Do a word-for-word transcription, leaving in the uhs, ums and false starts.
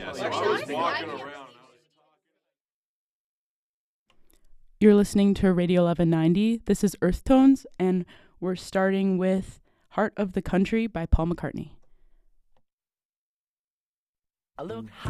Yeah, so Like, I was honestly, walking I can't around. You're listening to Radio eleven ninety. This is Earth Tones, and we're starting with Heart of the Country by Paul McCartney. I look